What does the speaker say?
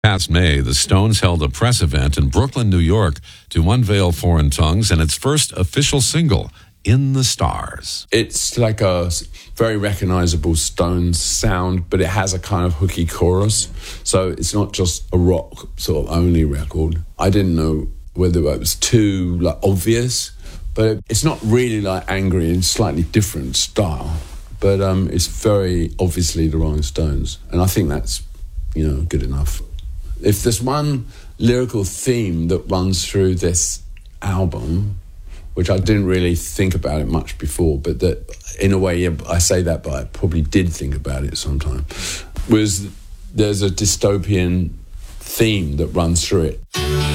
Past May, the Stones held a press event in Brooklyn, New York to unveil Foreign Tongues and its first official single, In the Stars. It's like a very recognizable Stones sound, but it has a kind of hooky chorus. So it's not just a rock sort of only record. I didn't know whether it was too obvious, but it's not really angry in slightly different style. But it's very obviously the Rolling Stones. And I think that's, good enough. If there's one lyrical theme that runs through this album, which I didn't really think about it much before, but that in a way, I say that, but I probably did think about it sometime, was there's a dystopian theme that runs through it.